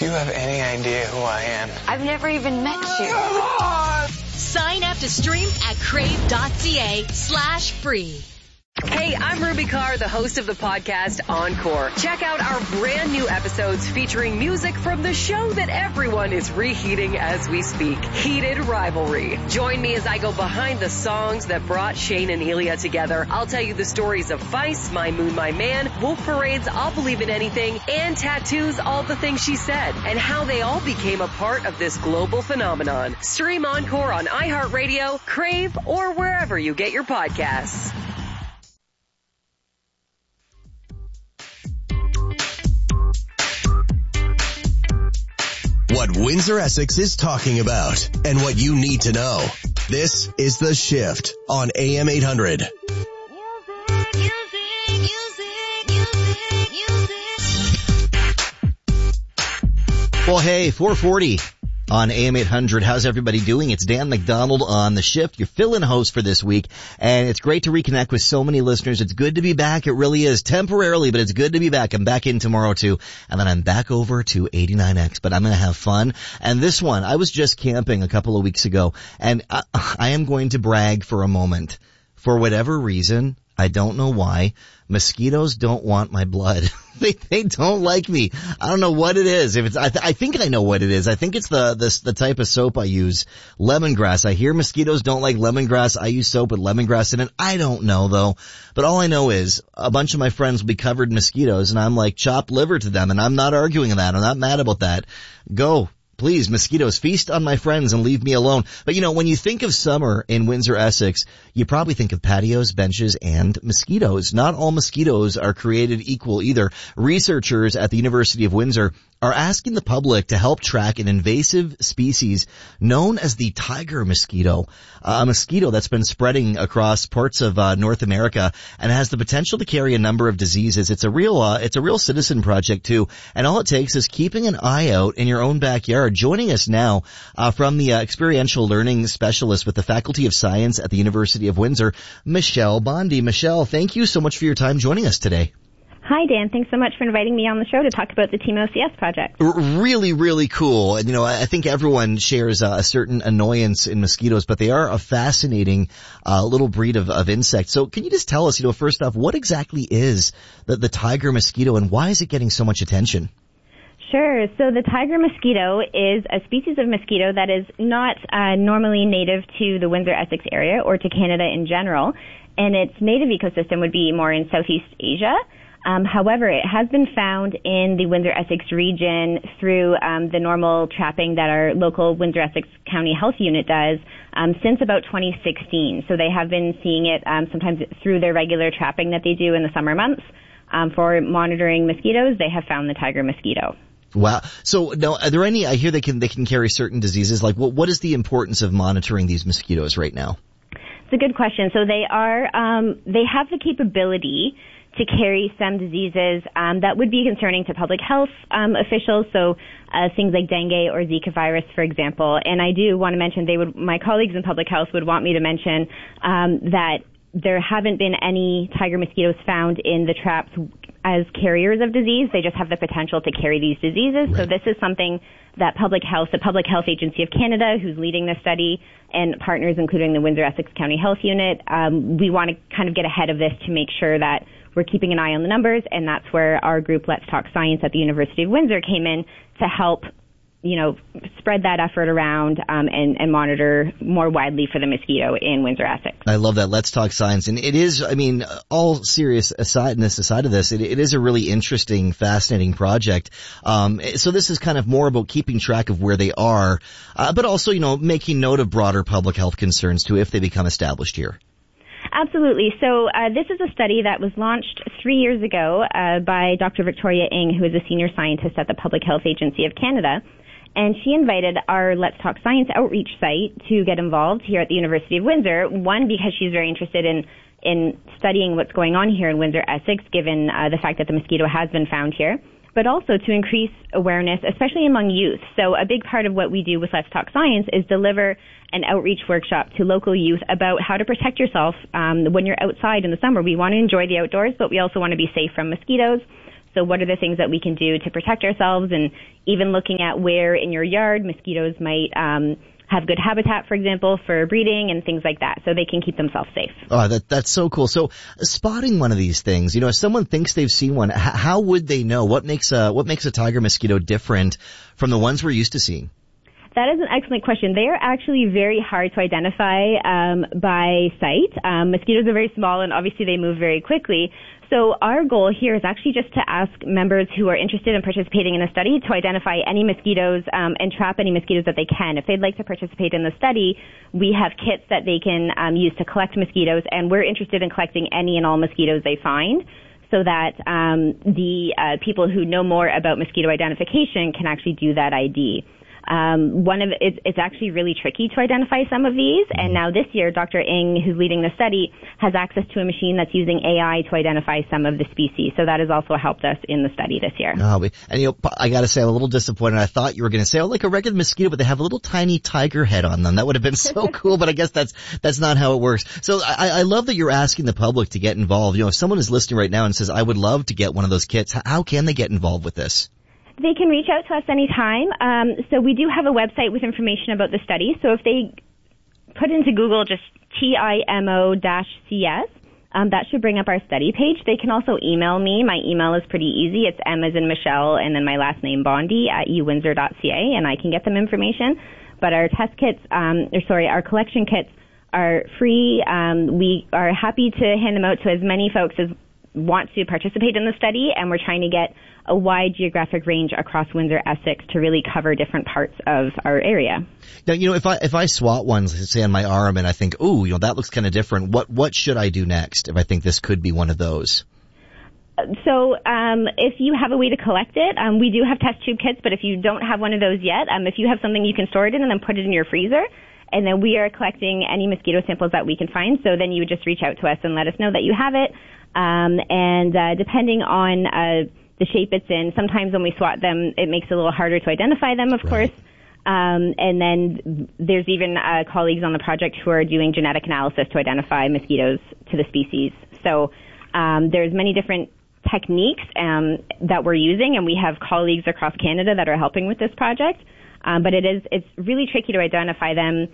you have any idea who I am? I've never even met you. Sign up to stream at crave.ca/free. Hey, I'm Ruby Carr, the host of the podcast Encore. Check out our brand new episodes featuring music from the show that everyone is reheating as we speak, Heated Rivalry. Join me as I go behind the songs that brought Shane and Elia together. I'll tell you the stories of Feist, My Moon, My Man, Wolf Parade's I'll Believe in Anything, and Tattoo's All the Things She Said, and how they all became a part of this global phenomenon. Stream Encore on iHeartRadio, Crave, or wherever you get your podcasts. What Windsor Essex is talking about and what you need to know. This is The Shift on AM 800. Well, hey, 440 on AM 800. How's everybody doing? It's Dan McDonald on The Shift, your fill-in host for this week, and it's great to reconnect with so many listeners. It's good to be back. It really is, temporarily, but it's good to be back. I'm back in tomorrow too, and then I'm back over to 89X, but I'm going to have fun. And this one, I was just camping a couple of weeks ago, and I am going to brag for a moment. For whatever reason, I don't know why, mosquitoes don't want my blood. They don't like me. I don't know what it is. If it's, I think I know what it is. I think it's the type of soap I use, lemongrass. I hear mosquitoes don't like lemongrass. I use soap with lemongrass in it. I don't know though. But all I know is a bunch of my friends will be covered in mosquitoes, and I'm like chopped liver to them, and I'm not arguing that. I'm not mad about that. Go. Please, mosquitoes, feast on my friends and leave me alone. But you know, when you think of summer in Windsor, Essex, you probably think of patios, benches, and mosquitoes. Not all mosquitoes are created equal either. Researchers at the University of Windsor are asking the public to help track an invasive species known as the tiger mosquito, a mosquito that's been spreading across parts of North America and has the potential to carry a number of diseases. It's a real citizen project too, and all it takes is keeping an eye out in your own backyard. Joining us now from the experiential learning specialist with the Faculty of Science at the University of Windsor, Michelle Bondi. Michelle, thank you so much for your time joining us today. Hi, Dan. Thanks so much for inviting me on the show to talk about the Team OCS project. Really, really cool. And, you know, I think everyone shares a certain annoyance in mosquitoes, but they are a fascinating little breed of insect. So can you just tell us, you know, first off, what exactly is the tiger mosquito and why is it getting so much attention? Sure. So the tiger mosquito is a species of mosquito that is not normally native to the Windsor-Essex area or to Canada in general, and its native ecosystem would be more in Southeast Asia. However, it has been found in the Windsor-Essex region through the normal trapping that our local Windsor-Essex County Health Unit does since about 2016. So they have been seeing it sometimes through their regular trapping that they do in the summer months. For monitoring mosquitoes, they have found the tiger mosquito. Wow. So now, are there any, I hear they can carry certain diseases. Like what is the importance of monitoring these mosquitoes right now? It's a good question. So they have the capability to carry some diseases that would be concerning to public health officials, so things like dengue or Zika virus, for example. And I do want to mention, my colleagues in public health would want me to mention that there haven't been any tiger mosquitoes found in the traps as carriers of disease. They just have the potential to carry these diseases. Right. So this is something that the Public Health Agency of Canada, who's leading this study, and partners, including the Windsor-Essex County Health Unit, we want to kind of get ahead of this to make sure that we're keeping an eye on the numbers, and that's where our group, Let's Talk Science at the University of Windsor, came in to help, you know, spread that effort around and monitor more widely for the mosquito in Windsor-Essex. I love that. Let's Talk Science. And it is, I mean, all serious aside of this, it is a really interesting, fascinating project. So this is kind of more about keeping track of where they are, but also, you know, making note of broader public health concerns too if they become established here. Absolutely. So this is a study that was launched 3 years ago by Dr. Victoria Ng, who is a senior scientist at the Public Health Agency of Canada. And she invited our Let's Talk Science outreach site to get involved here at the University of Windsor, one, because she's very interested in studying what's going on here in Windsor-Essex, given the fact that the mosquito has been found here, but also to increase awareness, especially among youth. So a big part of what we do with Let's Talk Science is deliver an outreach workshop to local youth about how to protect yourself when you're outside in the summer. We want to enjoy the outdoors, but we also want to be safe from mosquitoes. So what are the things that we can do to protect ourselves, and even looking at where in your yard mosquitoes might have good habitat, for example, for breeding and things like that, so they can keep themselves safe. Oh, that's so cool. So spotting one of these things, if someone thinks they've seen one, how would they know? What makes a tiger mosquito different from the ones we're used to seeing? That is an excellent question. They are actually very hard to identify by sight. Mosquitoes are very small, and obviously they move very quickly. So our goal here is actually just to ask members who are interested in participating in the study to identify any mosquitoes and trap any mosquitoes that they can. If they'd like to participate in the study, we have kits that they can use to collect mosquitoes, and we're interested in collecting any and all mosquitoes they find, so that the people who know more about mosquito identification can actually do that ID. It's actually really tricky to identify some of these, and now this year, Dr. Ng, who's leading the study, has access to a machine that's using AI to identify some of the species. So that has also helped us in the study this year. And I gotta say, I'm a little disappointed. I thought you were gonna say, like a regular mosquito, but they have a little tiny tiger head on them. That would have been so cool, but I guess that's not how it works. So I love that you're asking the public to get involved. If someone is listening right now and says, I would love to get one of those kits, how can they get involved with this? They can reach out to us anytime. So we do have a website with information about the study. So if they put into Google just TIMO-CS, that should bring up our study page. They can also email me. My email is pretty easy. It's M as in Michelle and then my last name Bondi at uwindsor.ca, and I can get them information. But our test kits, our collection kits are free. We are happy to hand them out to as many folks as want to participate in the study, and we're trying to get a wide geographic range across Windsor, Essex to really cover different parts of our area. Now, if I swat one, say on my arm, and I think, that looks kind of different, what should I do next if I think this could be one of those? So if you have a way to collect it, we do have test tube kits, but if you don't have one of those yet, if you have something you can store it in and then put it in your freezer, and then we are collecting any mosquito samples that we can find, so then you would just reach out to us and let us know that you have it. And depending on the shape it's in, sometimes when we swat them, it makes it a little harder to identify them, of course. And then there's even colleagues on the project who are doing genetic analysis to identify mosquitoes to the species. So there's many different techniques that we're using, and we have colleagues across Canada that are helping with this project. But it's really tricky to identify them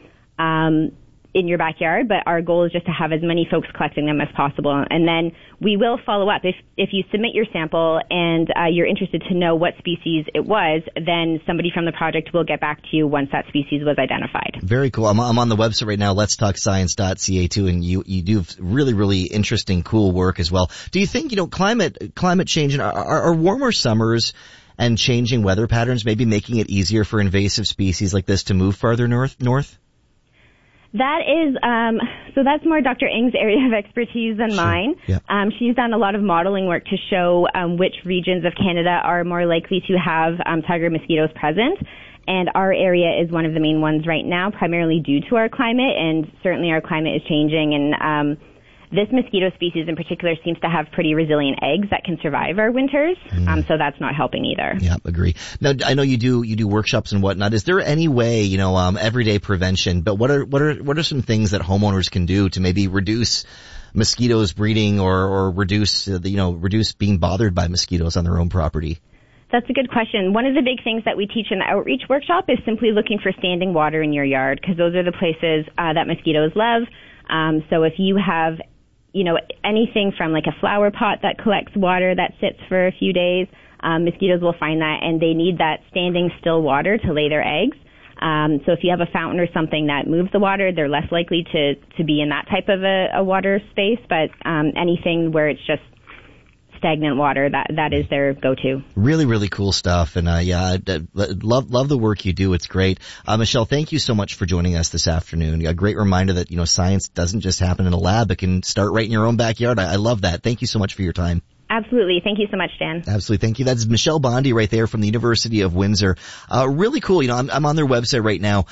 in your backyard, but our goal is just to have as many folks collecting them as possible. And then we will follow up. If you submit your sample and you're interested to know what species it was, then somebody from the project will get back to you once that species was identified. Very cool. I'm on the website right now, letstalkscience.ca too, and you do really, really interesting, cool work as well. Do you think, climate change and are warmer summers and changing weather patterns maybe making it easier for invasive species like this to move farther north? That is, so that's more Dr. Ng's area of expertise than mine. Yeah. She's done a lot of modeling work to show which regions of Canada are more likely to have tiger mosquitoes present. And our area is one of the main ones right now, primarily due to our climate, and certainly our climate is changing. And this mosquito species in particular seems to have pretty resilient eggs that can survive our winters, so that's not helping either. Yeah, agree. Now, I know you do workshops and whatnot. Is there any way, everyday prevention, but what are some things that homeowners can do to maybe reduce mosquitoes breeding or reduce being bothered by mosquitoes on their own property? That's a good question. One of the big things that we teach in the outreach workshop is simply looking for standing water in your yard, because those are the places that mosquitoes love. So if you have anything from like a flower pot that collects water that sits for a few days, mosquitoes will find that, and they need that standing still water to lay their eggs. So if you have a fountain or something that moves the water, they're less likely to be in that type of a water space, but anything where it's just stagnant water, that is their go-to. Really, really cool stuff. And love the work you do. It's great. Michelle, thank you so much for joining us this afternoon. A great reminder that, science doesn't just happen in a lab. It can start right in your own backyard. I love that. Thank you so much for your time. Absolutely. Thank you so much, Dan. Absolutely. Thank you. That's Michelle Bondi right there from the University of Windsor. Really cool. I'm on their website right now,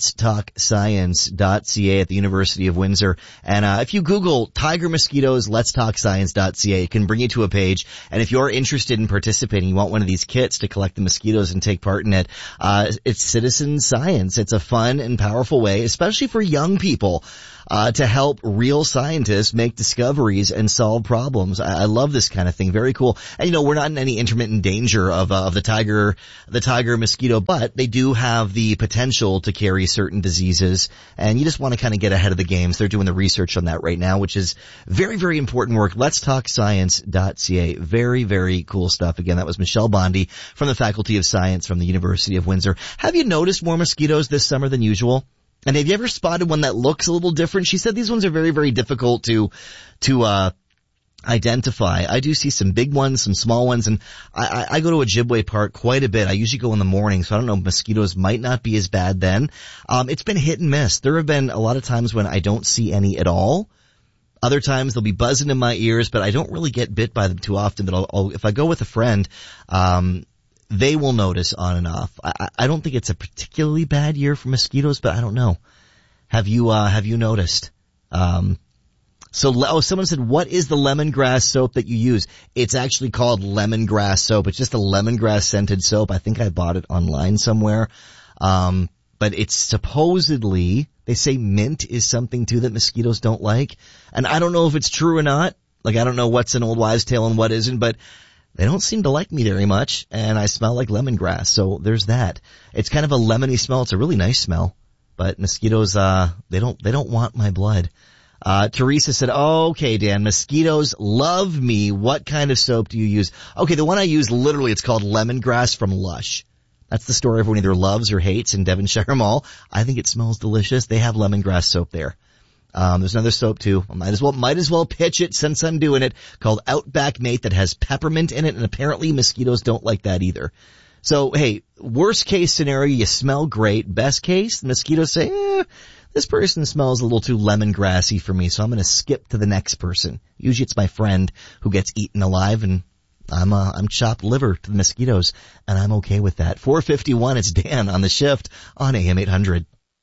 letstalkscience.ca at the University of Windsor. And if you Google tiger mosquitoes, letstalkscience.ca, it can bring you to a page. And if you're interested in participating, you want one of these kits to collect the mosquitoes and take part in it, it's citizen science. It's a fun and powerful way, especially for young people, to help real scientists make discoveries and solve problems. I love this kind of thing. Very cool. And we're not in any intermittent danger of the tiger mosquito, but they do have the potential to carry certain diseases, and you just want to kind of get ahead of the games. They're doing the research on that right now, which is very, very important work. Let'sTalkScience.ca. Very, very cool stuff. Again, that was Michelle Bondi from the Faculty of Science from the University of Windsor. Have you noticed more mosquitoes this summer than usual? And have you ever spotted one that looks a little different? She said these ones are very, very difficult to identify. I do see some big ones, some small ones, and I go to Ojibwe Park quite a bit. I usually go in the morning, so I don't know, mosquitoes might not be as bad then. It's been hit and miss. There have been a lot of times when I don't see any at all. Other times they'll be buzzing in my ears, but I don't really get bit by them too often. But if I go with a friend, they will notice on and off. I don't think it's a particularly bad year for mosquitoes, but I don't know. Have you noticed? Someone said, what is the lemongrass soap that you use? It's actually called lemongrass soap. It's just a lemongrass scented soap. I think I bought it online somewhere. But it's supposedly, they say mint is something too that mosquitoes don't like. And I don't know if it's true or not. I don't know what's an old wives' tale and what isn't, but they don't seem to like me very much, and I smell like lemongrass, so there's that. It's kind of a lemony smell. It's a really nice smell, but mosquitoes, they don't want my blood. Teresa said, okay, Dan, mosquitoes love me. What kind of soap do you use? Okay, the one I use, literally, it's called lemongrass from Lush. That's the store everyone either loves or hates in Devonshire Mall. I think it smells delicious. They have lemongrass soap there. There's another soap too. I might as well pitch it since I'm doing it, called Outback Mate, that has peppermint in it, and apparently mosquitoes don't like that either. So, hey, worst case scenario, you smell great. Best case, the mosquitoes say, this person smells a little too lemongrassy for me, so I'm going to skip to the next person. Usually it's my friend who gets eaten alive, and I'm chopped liver to the mosquitoes, and I'm okay with that. 4:51, it's Dan on the Shift on AM 800.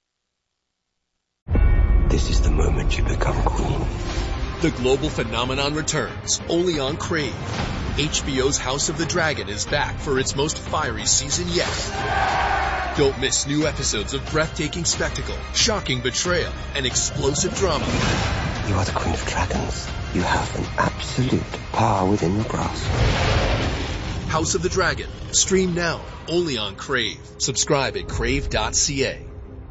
This is the moment you become queen. The global phenomenon returns, only on Crave. HBO's House of the Dragon is back for its most fiery season yet. Don't miss new episodes of breathtaking spectacle, shocking betrayal, and explosive drama. You are the Queen of Dragons. You have an absolute power within your grasp. House of the Dragon. Stream now, only on Crave. Subscribe at crave.ca.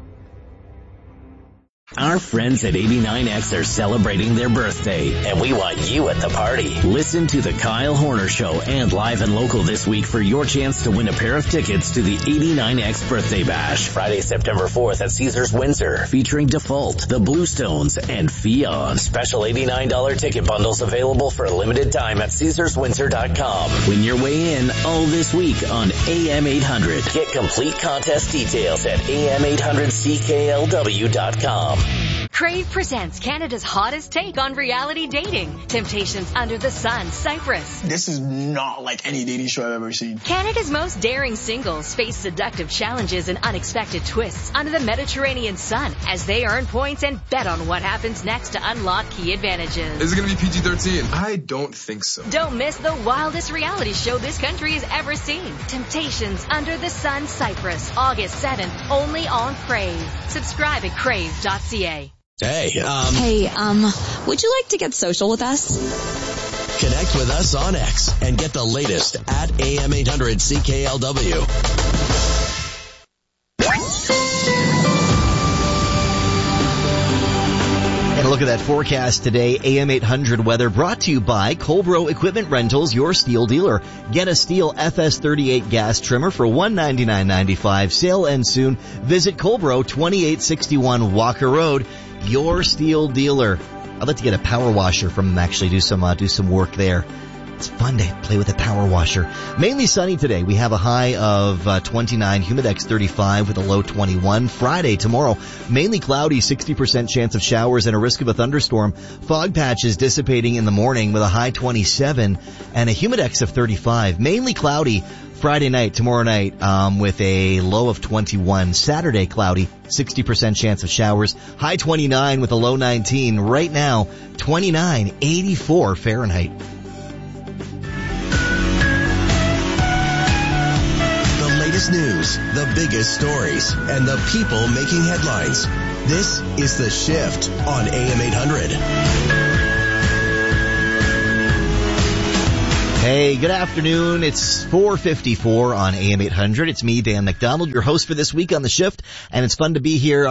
Our friends at 89X are celebrating their birthday, and we want you at the party. Listen to The Kyle Horner Show and Live and Local this week for your chance to win a pair of tickets to the 89X Birthday Bash, Friday, September 4th at Caesars Windsor, featuring Default, The Bluestones, and Fionn. Special $89 ticket bundles available for a limited time at CaesarsWindsor.com. Win your way in all this week on AM 800. Get complete contest details at AM800CKLW.com. Crave presents Canada's hottest take on reality dating. Temptations Under the Sun, Cyprus. This is not like any dating show I've ever seen. Canada's most daring singles face seductive challenges and unexpected twists under the Mediterranean sun as they earn points and bet on what happens next to unlock key advantages. Is it going to be PG-13? I don't think so. Don't miss the wildest reality show this country has ever seen. Temptations Under the Sun, Cyprus, August 7th, only on Crave. Subscribe at crave.ca. Hey, would you like to get social with us? Connect with us on X and get the latest at AM800CKLW. And look at that forecast today. AM 800 weather brought to you by Colbro Equipment Rentals, your steel dealer. Get a steel FS38 gas trimmer for $199.95. Sale ends soon. Visit Colbro, 2861 Walker Road, your steel dealer. I'd like to get a power washer from them, actually, do some work there. It's fun to play with a power washer. Mainly sunny today. We have a high of 29, Humidex 35 with a low 21. Friday, tomorrow, mainly cloudy, 60% chance of showers and a risk of a thunderstorm. Fog patches dissipating in the morning with a high 27 and a Humidex of 35. Mainly cloudy Friday night, tomorrow night, with a low of 21. Saturday, cloudy, 60% chance of showers. High 29 with a low 19. Right now, 29, 84 Fahrenheit. News, the biggest stories, and the people making headlines. This is The Shift on AM 800. Hey, good afternoon. It's 4:54 on AM 800. It's me, Dan McDonald, your host for this week on The Shift, and it's fun to be here.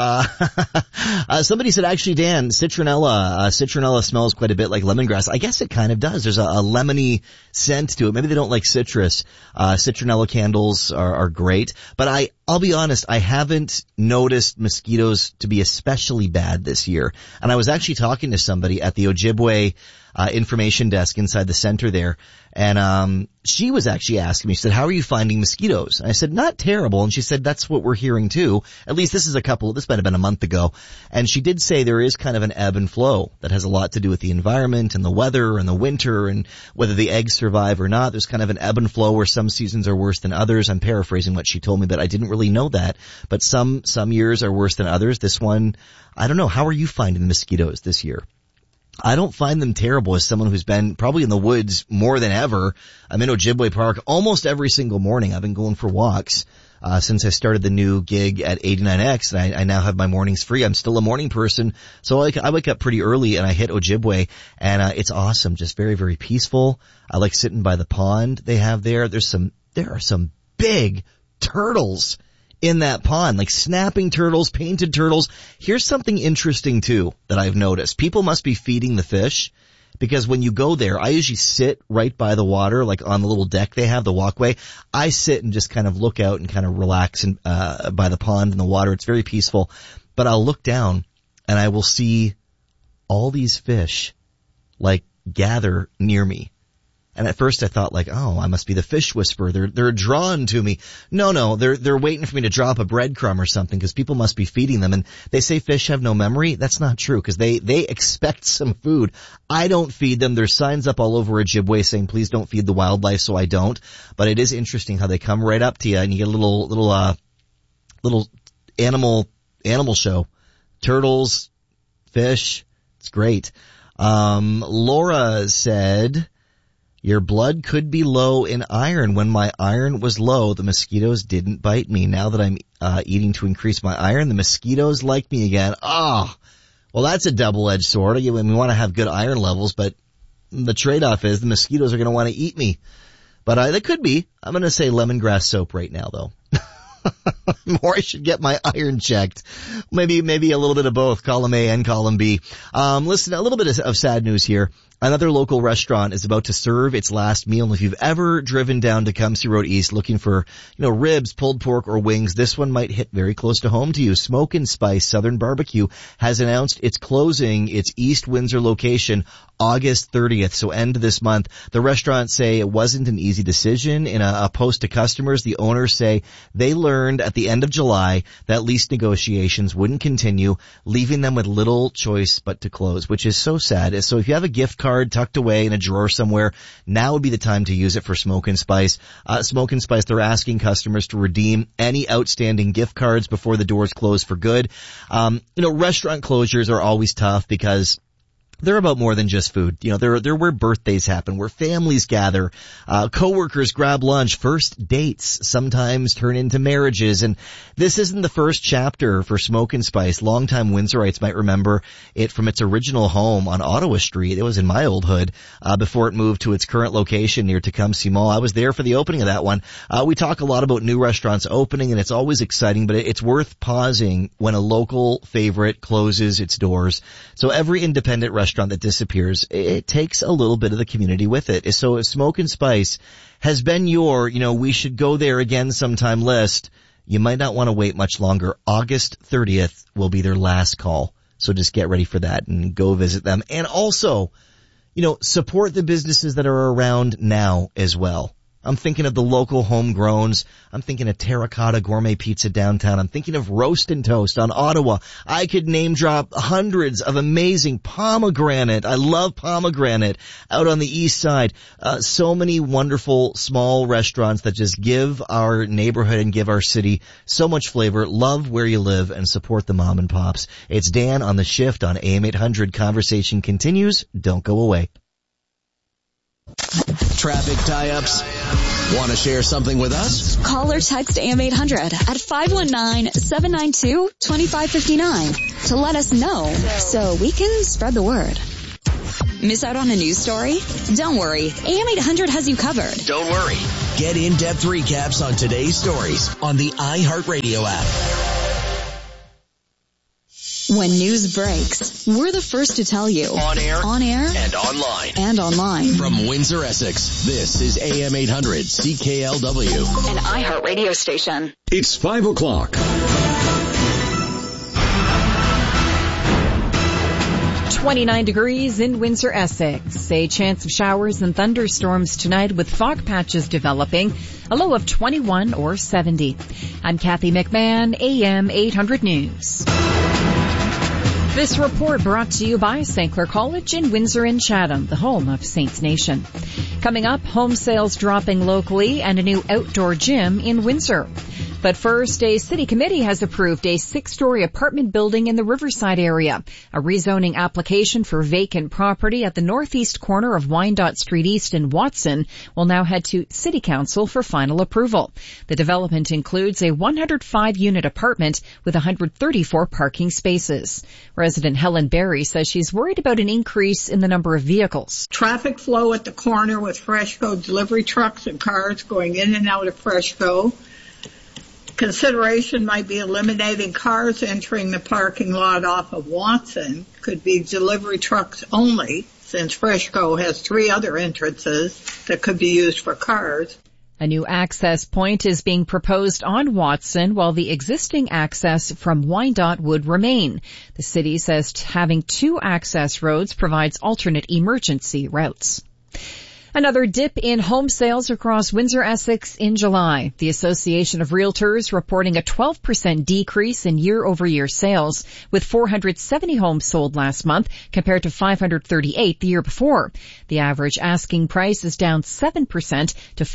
Somebody said, actually, Dan, citronella smells quite a bit like lemongrass. I guess it kind of does. There's a lemony scent to it. Maybe they don't like citrus. Citronella candles are great, but I'll be honest, I haven't noticed mosquitoes to be especially bad this year. And I was actually talking to somebody at the Ojibwe information desk inside the center there, and she was actually asking me, she said, how are you finding mosquitoes? And I said, not terrible. And she said, that's what we're hearing too. At least this might have been a month ago. And she did say there is kind of an ebb and flow that has a lot to do with the environment and the weather and the winter and whether the eggs survive or not. There's kind of an ebb and flow where some seasons are worse than others. I'm paraphrasing what she told me, but I didn't really know that. But some years are worse than others. This one, I don't know. How are you finding the mosquitoes this year? I don't find them terrible as someone who's been probably in the woods more than ever. I'm in Ojibwe Park almost every single morning. I've been going for walks since I started the new gig at 89X, and I now have my mornings free. I'm still a morning person, so I wake up pretty early and I hit Ojibwe, and it's awesome. Just very, very peaceful. I like sitting by the pond they have there. There are some big turtles in that pond, like snapping turtles, painted turtles. Here's something interesting too that I've noticed. People must be feeding the fish, because when you go there, I usually sit right by the water, like on the little deck they have, the walkway. I sit and just kind of look out and kind of relax by the pond and the water. It's very peaceful. But I'll look down and I will see all these fish like gather near me. And at first I thought like, oh, I must be the fish whisperer. They're drawn to me. No, they're waiting for me to drop a breadcrumb or something, because people must be feeding them. And they say fish have no memory. That's not true, because they expect some food. I don't feed them. There's signs up all over Ojibwe saying please don't feed the wildlife, so I don't. But it is interesting how they come right up to you and you get a little animal show. Turtles, fish. It's great. Laura said, your blood could be low in iron. When my iron was low, the mosquitoes didn't bite me. Now that I'm eating to increase my iron, the mosquitoes like me again. Oh, well, that's a double-edged sword. We want to have good iron levels, but the trade-off is the mosquitoes are going to want to eat me. But they could be. I'm going to say lemongrass soap right now, though. Or I should get my iron checked. Maybe a little bit of both, column A and column B. Listen, a little bit of sad news here. Another local restaurant is about to serve its last meal. And if you've ever driven down Tecumseh Road East looking for, ribs, pulled pork, or wings, this one might hit very close to home to you. Smoke and Spice Southern Barbecue has announced it's closing its East Windsor location August 30th, so end of this month. The restaurants say it wasn't an easy decision. In a post to customers, the owners say they learned at the end of July that lease negotiations wouldn't continue, leaving them with little choice but to close, which is so sad. So if you have a gift card tucked away in a drawer somewhere, now would be the time to use it for Smoke and Spice. Smoke and Spice, they're asking customers to redeem any outstanding gift cards before the doors close for good. Restaurant closures are always tough because they're about more than just food. They're where birthdays happen, where families gather, coworkers grab lunch, first dates sometimes turn into marriages. And this isn't the first chapter for Smoke and Spice. Longtime Windsorites might remember it from its original home on Ottawa Street. It was in my old hood, before it moved to its current location near Tecumseh Mall. I was there for the opening of that one. We talk a lot about new restaurants opening, and it's always exciting, but it's worth pausing when a local favorite closes its doors. So every independent restaurant that disappears, it takes a little bit of the community with it. So if Smoke and Spice has been your, we should go there again sometime list, you might not want to wait much longer. August 30th will be their last call. So just get ready for that and go visit them. And also, support the businesses that are around now as well. I'm thinking of the local homegrowns. I'm thinking of Terracotta Gourmet Pizza downtown. I'm thinking of Roast and Toast on Ottawa. I could name drop hundreds of amazing Pomegranate. I love Pomegranate out on the east side. So many wonderful small restaurants that just give our neighborhood and give our city so much flavor. Love where you live and support the mom and pops. It's Dan on the Shift on AM 800. Conversation continues. Don't go away. Traffic tie-ups? Want to share something with us? Call or text AM800 at 519-792-2559 to let us know so we can spread the word. Miss out on a news story? Don't worry. AM800 has you covered. Don't worry. Get in-depth recaps on today's stories on the iHeartRadio app. When news breaks, we're the first to tell you. On air, and online. From Windsor, Essex, this is AM 800 CKLW. An iHeartRadio station. It's 5 o'clock. 29 degrees in Windsor, Essex. A chance of showers and thunderstorms tonight with fog patches developing. A low of 21 or 70. I'm Kathy McMahon, AM 800 News. This report brought to you by St. Clair College in Windsor and Chatham, the home of Saints Nation. Coming up, home sales dropping locally and a new outdoor gym in Windsor. But first, a city committee has approved a 6-story apartment building in the Riverside area. A rezoning application for vacant property at the northeast corner of Wyandotte Street East in Watson will now head to City Council for final approval. The development includes a 105-unit apartment with 134 parking spaces. Resident Helen Berry says she's worried about an increase in the number of vehicles. Traffic flow at the corner with Freshco delivery trucks and cars going in and out of Freshco. Consideration might be eliminating cars entering the parking lot off of Watson. Could be delivery trucks only, since Freshco has 3 other entrances that could be used for cars. A new access point is being proposed on Watson, while the existing access from Wyandotte would remain. The city says having 2 access roads provides alternate emergency routes. Another dip in home sales across Windsor, Essex in July. The Association of Realtors reporting a 12% decrease in year-over-year sales, with 470 homes sold last month compared to 538 the year before. The average asking price is down 7% to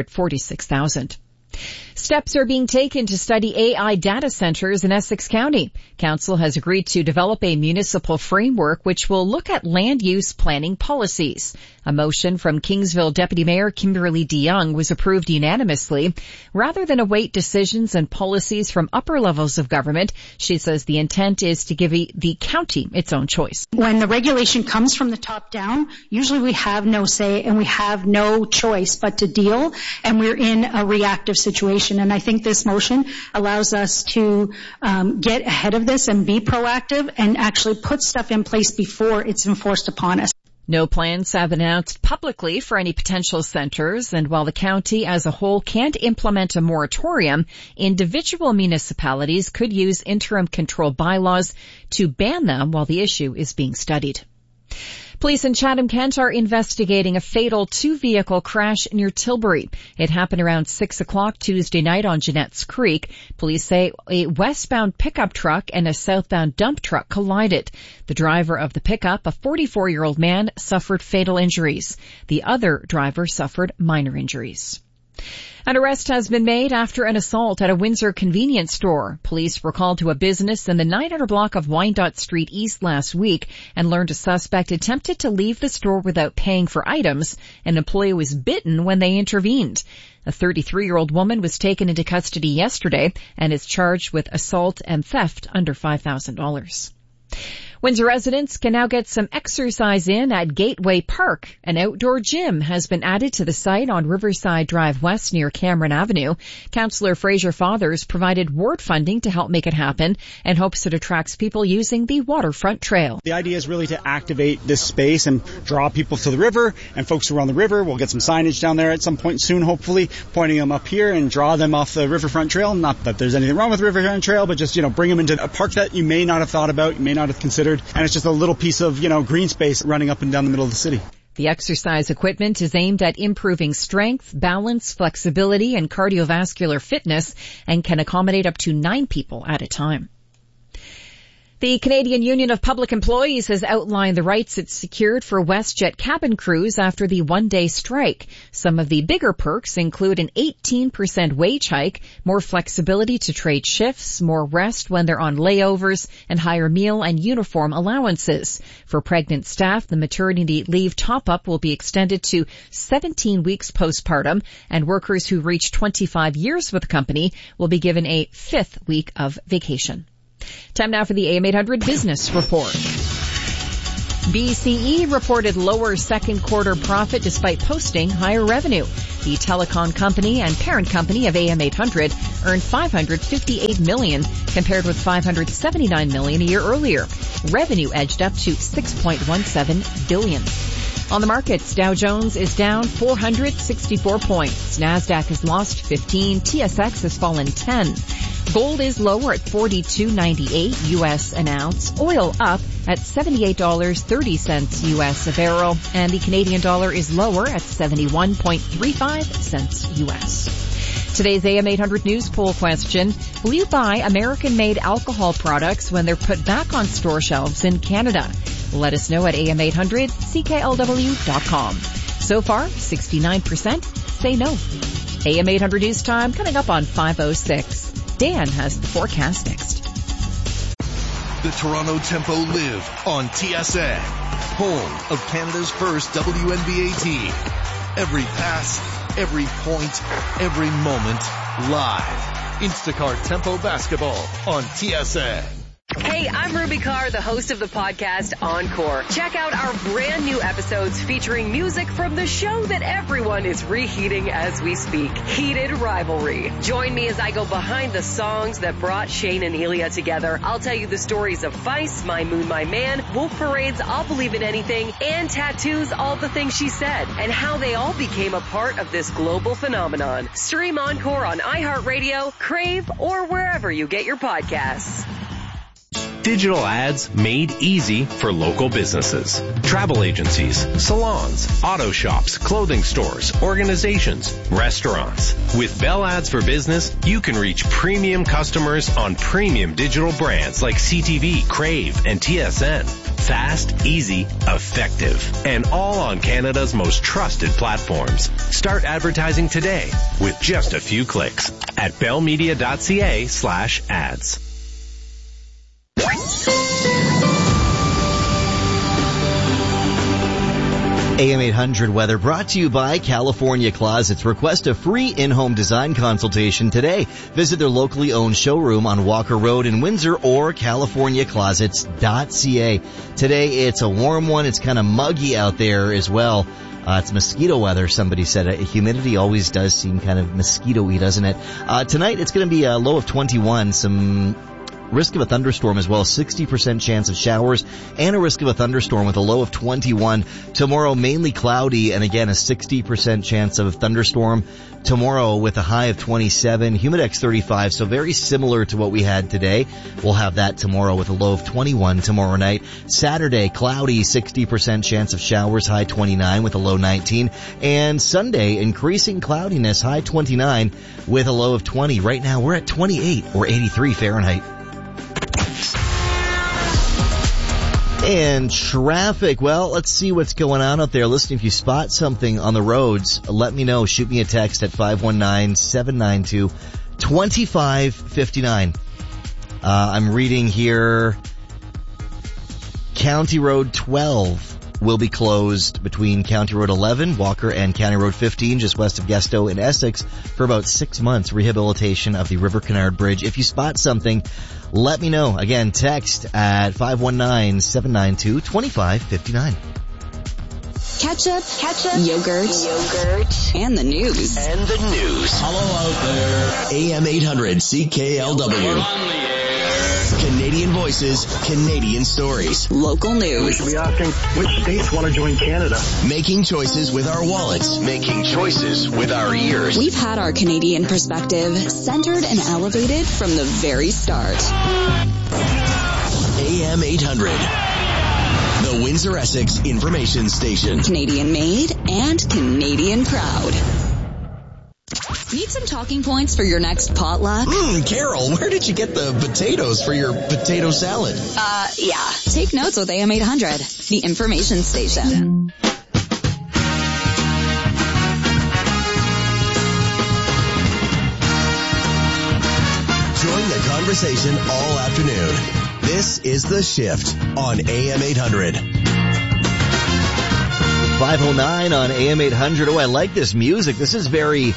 $546,000. Steps are being taken to study AI data centers in Essex County. Council has agreed to develop a municipal framework which will look at land use planning policies. A motion from Kingsville Deputy Mayor Kimberly DeYoung was approved unanimously. Rather than await decisions and policies from upper levels of government, she says the intent is to give the county its own choice. When the regulation comes from the top down, usually we have no say and we have no choice but to deal, and we're in a reactive situation. And I think this motion allows us to get ahead of this and be proactive and actually put stuff in place before it's enforced upon us. No plans have been announced publicly for any potential centers, and while the county as a whole can't implement a moratorium, individual municipalities could use interim control bylaws to ban them while the issue is being studied. Police in Chatham-Kent are investigating a fatal 2-vehicle crash near Tilbury. It happened around 6 o'clock Tuesday night on Jeanette's Creek. Police say a westbound pickup truck and a southbound dump truck collided. The driver of the pickup, a 44-year-old man, suffered fatal injuries. The other driver suffered minor injuries. An arrest has been made after an assault at a Windsor convenience store. Police were called to a business in the 900 block of Wyandotte Street East last week and learned a suspect attempted to leave the store without paying for items. An employee was bitten when they intervened. A 33-year-old woman was taken into custody yesterday and is charged with assault and theft under $5,000. Windsor residents can now get some exercise in at Gateway Park. An outdoor gym has been added to the site on Riverside Drive West near Cameron Avenue. Councillor Fraser Fathers provided ward funding to help make it happen and hopes it attracts people using the waterfront trail. The idea is really to activate this space and draw people to the river, and folks who are on the river, we'll get some signage down there at some point soon, hopefully, pointing them up here and draw them off the riverfront trail. Not that there's anything wrong with the riverfront trail, but just, bring them into a park that you may not have thought about, you may not have considered. And it's just a little piece of, green space running up and down the middle of the city. The exercise equipment is aimed at improving strength, balance, flexibility, and cardiovascular fitness and can accommodate up to 9 people at a time. The Canadian Union of Public Employees has outlined the rights it's secured for WestJet cabin crews after the one-day strike. Some of the bigger perks include an 18% wage hike, more flexibility to trade shifts, more rest when they're on layovers, and higher meal and uniform allowances. For pregnant staff, the maternity leave top-up will be extended to 17 weeks postpartum, and workers who reach 25 years with the company will be given a 5th week of vacation. Time now for the AM 800 Business Report. BCE reported lower second quarter profit despite posting higher revenue. The telecom company and parent company of AM 800 earned $558 million compared with $579 million a year earlier. Revenue edged up to $6.17 billion. On the markets, Dow Jones is down 464 points. NASDAQ has lost 15. TSX has fallen 10. Gold is lower at $42.98 U.S. an ounce. Oil up at $78.30 U.S. a barrel. And the Canadian dollar is lower at 71.35 cents U.S. Today's AM 800 News poll question: will you buy American-made alcohol products when they're put back on store shelves in Canada? Let us know at am800CKLW.com. So far, 69% say no. AM 800 News Time coming up on 5:06. Dan has the forecast next. The Toronto Tempo live on TSN, home of Canada's first WNBA team. Every pass, every point, every moment, live. Instacart Tempo Basketball on TSN. Hey, I'm Ruby Carr, the host of the podcast Encore. Check out our brand new episodes featuring music from the show that everyone is reheating as we speak, Heated Rivalry. Join me as I go behind the songs that brought Shane and Elia together. I'll tell you the stories of Vice, My Moon, My Man, Wolf Parade's I'll Believe in Anything, and Tattoo's All the Things She Said, and how they all became a part of this global phenomenon. Stream Encore on iHeartRadio, Crave, or wherever you get your podcasts. Digital ads made easy for local businesses. Travel agencies, salons, auto shops, clothing stores, organizations, restaurants. With Bell Ads for Business, you can reach premium customers on premium digital brands like CTV, Crave, and TSN. Fast, easy, effective, and all on Canada's most trusted platforms. Start advertising today with just a few clicks at bellmedia.ca/ads. AM 800 weather brought to you by California Closets. Request a free in-home design consultation today. Visit their locally owned showroom on Walker Road in Windsor or californiaclosets.ca. Today it's a warm one. It's kind of muggy out there as well. It's mosquito weather, somebody said. Humidity always does seem kind of mosquito-y, doesn't it? Tonight it's going to be a low of 21, some risk of a thunderstorm as well, 60% chance of showers, and a risk of a thunderstorm with a low of 21. Tomorrow, mainly cloudy, and again, a 60% chance of a thunderstorm. Tomorrow with a high of 27, Humidex 35, so very similar to what we had today. We'll have that tomorrow with a low of 21 tomorrow night. Saturday, cloudy, 60% chance of showers, high 29 with a low 19. And Sunday, increasing cloudiness, high 29 with a low of 20. Right now, we're at 28 or 83 Fahrenheit. And traffic, well, let's see what's going on out there. Listen, if you spot something on the roads, let me know. Shoot me a text at 519-792-2559. I'm reading here, County Road 12 will be closed between County Road 11, Walker, and County Road 15, just west of Gesto in Essex, for about 6 months. Rehabilitation of the River Canard Bridge. If you spot something, let me know. Again, text at 519-792-2559. Ketchup, yogurt, and the news. Hello out there. AM 800 CKLW. Canadian voices, Canadian stories. Local news. We should be asking which states want to join Canada. Making choices with our wallets. Making choices with our ears. We've had our Canadian perspective centered and elevated from the very start. AM 800. The Windsor Essex Information Station. Canadian made and Canadian proud. Need some talking points for your next potluck? Carol, where did you get the potatoes for your potato salad? Yeah. Take notes with AM 800, the information station. Join the conversation all afternoon. This is The Shift on AM 800. 509 on AM 800. Oh, I like this music. This is very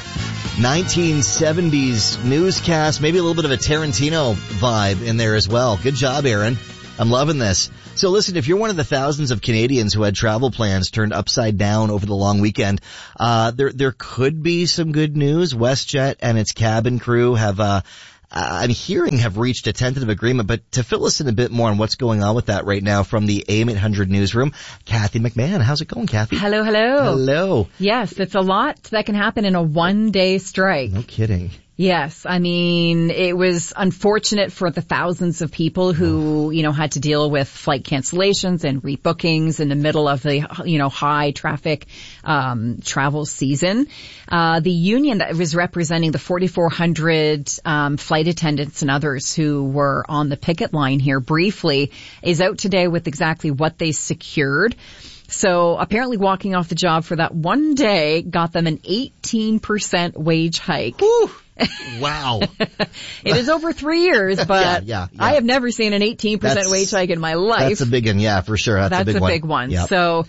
1970s newscast, maybe a little bit of a Tarantino vibe in there as well. Good job, Aaron. I'm loving this. So listen, if you're one of the thousands of Canadians who had travel plans turned upside down over the long weekend, there could be some good news. WestJet and its cabin crew have I'm hearing have reached a tentative agreement, but to fill us in a bit more on what's going on with that right now from the AM 800 newsroom, Kathy McMahon. How's it going, Kathy? Hello. Hello. Yes, it's a lot that can happen in a one-day strike. No kidding. Yes, I mean, it was unfortunate for the thousands of people who, had to deal with flight cancellations and rebookings in the middle of the, high traffic, travel season. The union that was representing the 4,400, flight attendants and others who were on the picket line here briefly is out today with exactly what they secured. So apparently walking off the job for that one day got them an 18% wage hike. Woo. Wow. It is over 3 years, but yeah. I have never seen an 18% wage hike in my life. That's a big one, yeah, for sure. That's a big one. Yep. So,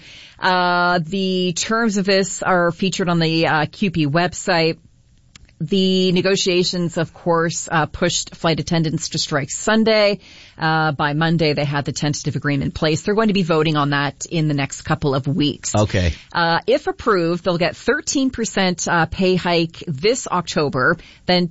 the terms of this are featured on the QP website. The negotiations, of course, pushed flight attendants to strike Sunday. By Monday, they had the tentative agreement in place. They're going to be voting on that in the next couple of weeks. Okay. If approved, they'll get 13% pay hike this October, then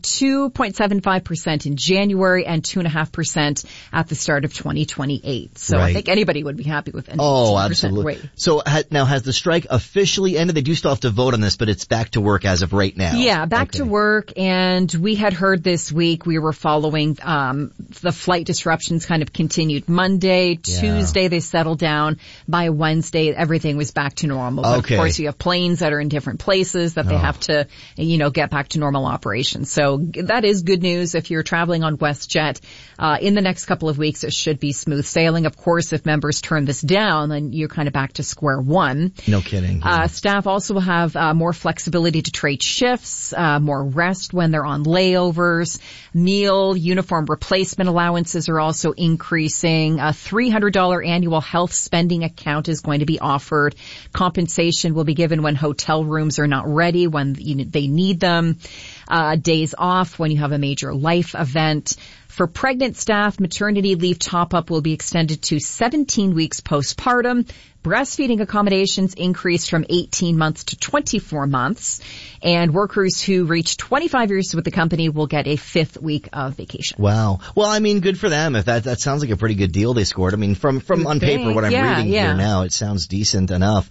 2.75% in January, and 2.5% at the start of 2028. So right. I think anybody would be happy with an 18% Oh, absolutely. rate. So now has the strike officially ended? They do still have to vote on this, but it's back to work as of right now. Yeah, back to work. And we had heard this week, we were following the flight disruptions kind of continued Monday, Tuesday they settled down. By Wednesday, everything was back to normal. But Okay. of course, you have planes that are in different places that they have to, get back to normal operations. So that is good news if you're traveling on WestJet. In the next couple of weeks, it should be smooth sailing. Of course, if members turn this down, then you're kind of back to square one. No kidding. Staff also will have more flexibility to trade shifts, more rest when they're on layovers. Meal uniform replacement allowances are also increasing. A $300 annual health spending account is going to be offered. Compensation will be given when hotel rooms are not ready, when they need them. Days off when you have a major life event. For pregnant staff, maternity leave top-up will be extended to 17 weeks postpartum. Breastfeeding accommodations increased from 18 months to 24 months. And workers who reach 25 years with the company will get a 5th week of vacation. Wow. Well, I mean, good for them. If that sounds like a pretty good deal they scored. I mean, from on paper, what I'm reading here now, it sounds decent enough.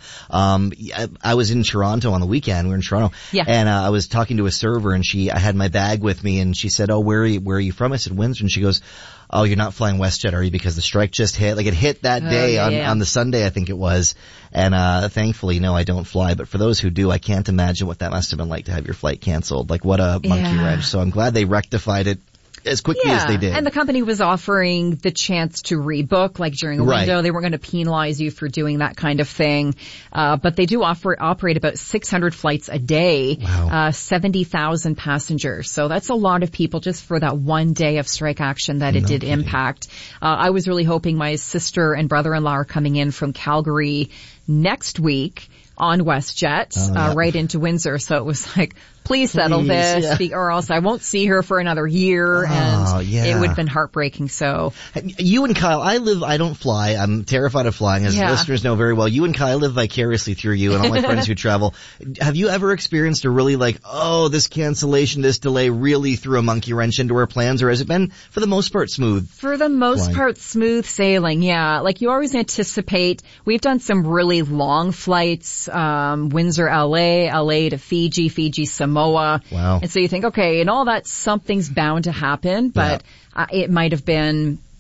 I was in Toronto on the weekend. We were in Toronto. Yeah. And I was talking to a server, and I had my bag with me, and she said, "Oh, where are you from?" I said, "Windsor." And she goes, "Oh, you're not flying WestJet, are you? Because the strike just hit." Like, it hit that day on the Sunday, I think it was. And thankfully, no, I don't fly. But for those who do, I can't imagine what that must have been like to have your flight canceled. Like, what a monkey wrench. So I'm glad they rectified it as quickly as they did. And the company was offering the chance to rebook, like during a window. They weren't going to penalize you for doing that kind of thing. But they do operate about 600 flights a day, 70,000 passengers. So that's a lot of people just for that one day of strike action that it did impact. I was really hoping my sister and brother-in-law are coming in from Calgary next week on WestJet, right into Windsor. So it was like, please settle this, or else I won't see her for another year, and it would have been heartbreaking. So you and Kyle, I don't fly. I'm terrified of flying, as listeners know very well. You and Kyle live vicariously through you and all my friends who travel. Have you ever experienced a really this cancellation, this delay really threw a monkey wrench into our plans, or has it been, for the most part, smooth? For the most part, smooth sailing, yeah. Like, you always anticipate. We've done some really long flights, Windsor, LA to Fiji, Samoa. Wow. And so you think, okay, and all that, something's bound to happen, but it might have been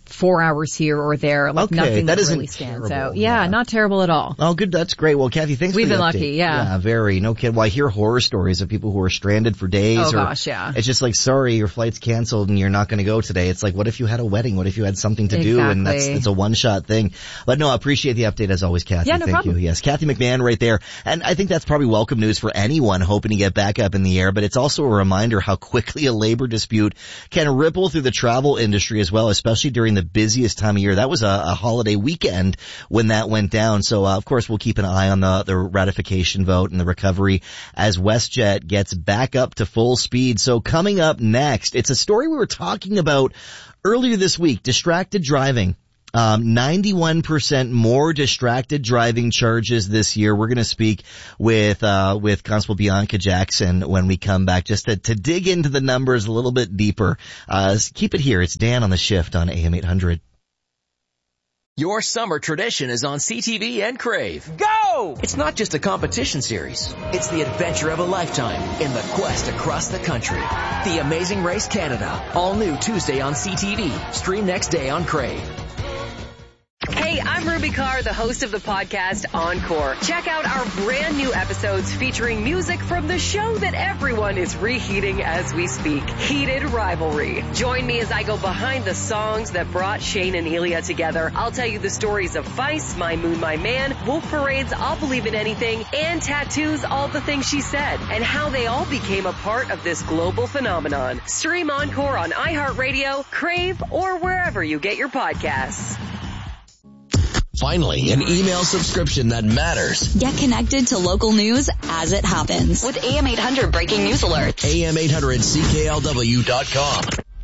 4 hours here or there. Like nothing that really stands out. Yeah, not terrible at all. Oh, good. That's great. Well, Kathy, thanks We've for the been update. lucky, yeah. Yeah, very. No kidding. Well, I hear horror stories of people who are stranded for days. Oh, gosh, yeah. It's just like, sorry, your flight's canceled and you're not going to go today. It's like, what if you had a wedding? What if you had something to do? And it's a one-shot thing. But no, I appreciate the update as always, Kathy. Yeah, no Thank you. Yes, Kathy McMahon right there. And I think that's probably welcome news for anyone hoping to get back up in the air. But it's also a reminder how quickly a labor dispute can ripple through the travel industry as well, especially during the busiest time of year. That was a holiday weekend when that went down. So, of course, we'll keep an eye on the ratification vote and the recovery as WestJet gets back up to full speed. So coming up next, it's a story we were talking about earlier this week, distracted driving. 91% more distracted driving charges this year. We're going to speak with Constable Bianca Jackson when we come back just to dig into the numbers a little bit deeper. Keep it here. It's Dan on the Shift on AM 800. Your summer tradition is on CTV and Crave. Go! It's not just a competition series. It's the adventure of a lifetime in the quest across the country. The Amazing Race Canada. All new Tuesday on CTV. Stream next day on Crave. Hey, I'm Ruby Carr, the host of the podcast Encore. Check out our brand new episodes featuring music from the show that everyone is reheating as we speak, Heated Rivalry. Join me as I go behind the songs that brought Shane and Elia together. I'll tell you the stories of Feist, My Moon, My Man, Wolf Parade's I'll Believe in Anything, and Tattoo's All the Things She Said, and how they all became a part of this global phenomenon. Stream Encore on iHeartRadio, Crave, or wherever you get your podcasts. Finally, an email subscription that matters. Get connected to local news as it happens with AM 800 breaking news alerts. AM800CKLW.com.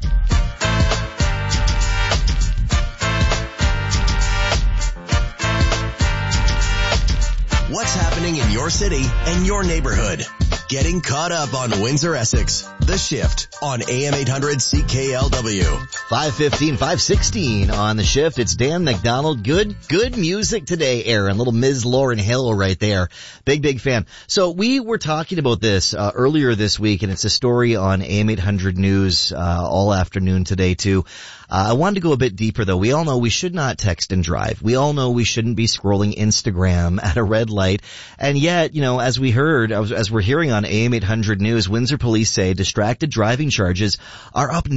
What's happening in your city and your neighborhood? Getting caught up on Windsor, Essex. The Shift on AM 800 CKLW. 5:15, 5:16 on The Shift. It's Dan McDonald. Good music today, Aaron. Little Ms. Lauryn Hill right there. Big fan. So we were talking about this earlier this week, and it's a story on AM 800 News all afternoon today too. I wanted to go a bit deeper though. We all know we should not text and drive. We all know we shouldn't be scrolling Instagram at a red light. And yet, as we heard, as we're hearing on AM 800 News, Windsor police say distracted driving charges are up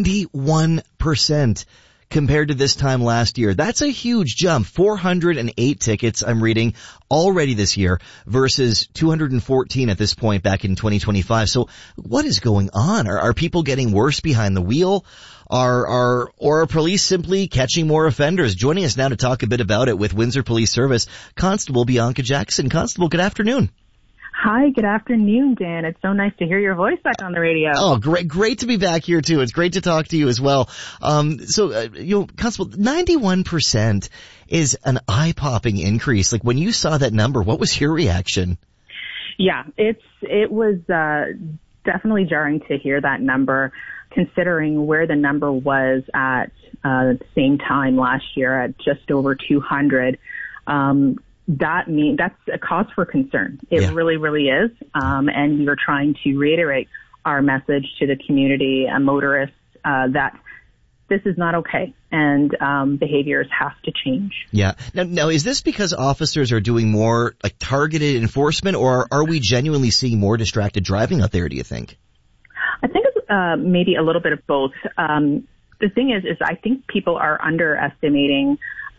91% compared to this time last year. That's a huge jump. 408 tickets, I'm reading, already this year versus 214 at this point back in 2025. So what is going on? Are people getting worse behind the wheel? Or are police simply catching more offenders? Joining us now to talk a bit about it with Windsor Police Service, Constable Bianca Jackson. Constable, good afternoon. Hi, good afternoon, Dan. It's so nice to hear your voice back on the radio. Oh, great to be back here too. It's great to talk to you as well. Constable, 91% is an eye-popping increase. Like when you saw that number, what was your reaction? Yeah, it was definitely jarring to hear that number, considering where the number was at the same time last year at just over 200. That's a cause for concern. It really, really is. And we are trying to reiterate our message to the community and motorists that this is not okay, and behaviors have to change. Yeah. Now, is this because officers are doing more like targeted enforcement, or are we genuinely seeing more distracted driving out there, do you think? I think it's maybe a little bit of both. The thing is I think people are underestimating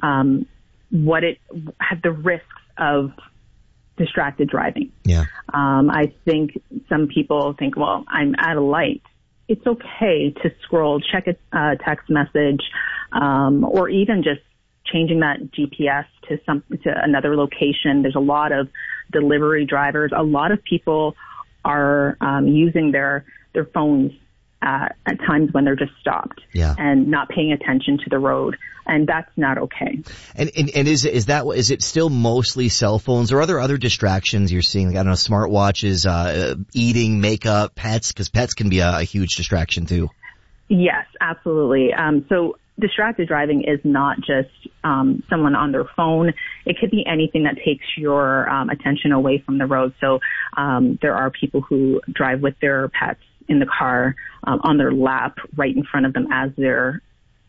the risks of distracted driving. Yeah. I think some people think, well, I'm at a light. It's okay to scroll, check a text message, or even just changing that GPS to another location. There's a lot of delivery drivers. A lot of people are using their phones at times when they're just stopped and not paying attention to the road, and that's not okay. And is it still mostly cell phones, or are there other distractions you're seeing? Like, I don't know, smartwatches, eating, makeup, pets, because pets can be a huge distraction too. Yes, absolutely. So distracted driving is not just someone on their phone. It could be anything that takes your attention away from the road. So there are people who drive with their pets in the car, on their lap, right in front of them as they're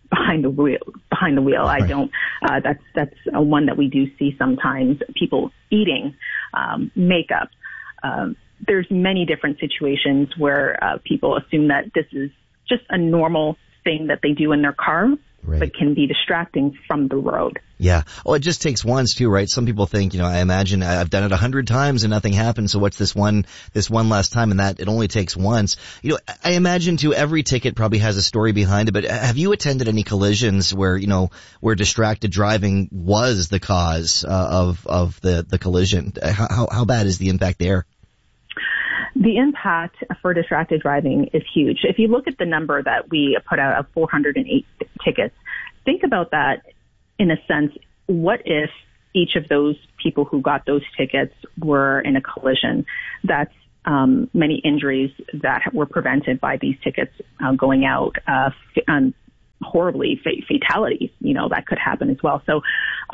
behind the wheel. Right. I don't, that's one that we do see sometimes, people eating, makeup. There's many different situations where, people assume that this is just a normal thing that they do in their car, right, but can be distracting from the road. Yeah. Oh, it just takes once too, right? Some people think, I imagine I've done it 100 times and nothing happens. So what's this one last time? And that it only takes once. I imagine too, every ticket probably has a story behind it, but have you attended any collisions where, where distracted driving was the cause, of the collision? How bad is the impact there? The impact for distracted driving is huge. If you look at the number that we put out of 408 tickets, think about that in a sense. What if each of those people who got those tickets were in a collision? That's many injuries that were prevented by these tickets going out, horribly, fatalities, that could happen as well. So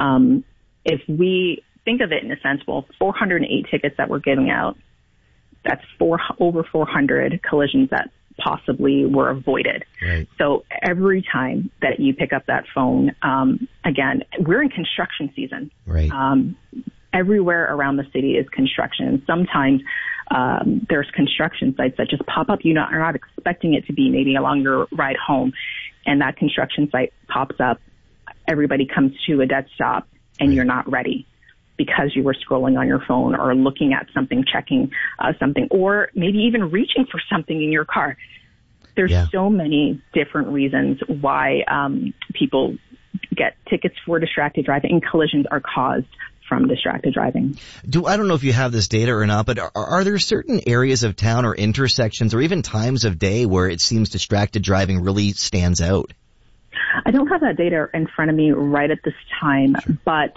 if we think of it in a sense, 408 tickets that we're giving out, that's over 400 collisions that possibly were avoided. Right. So every time that you pick up that phone, again, we're in construction season. Right. Everywhere around the city is construction. Sometimes there's construction sites that just pop up. You're not expecting it to be maybe along your ride home, and that construction site pops up. Everybody comes to a dead stop, and you're not ready, because you were scrolling on your phone or looking at something, checking something, or maybe even reaching for something in your car. There's so many different reasons why people get tickets for distracted driving, and collisions are caused from distracted driving. I don't know if you have this data or not, but are there certain areas of town or intersections or even times of day where it seems distracted driving really stands out? I don't have that data in front of me right at this time, but